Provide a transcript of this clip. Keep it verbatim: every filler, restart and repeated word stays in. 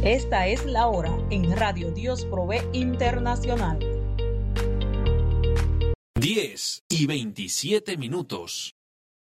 Esta es la hora en Radio Dios Provee Internacional. diez y veintisiete minutos.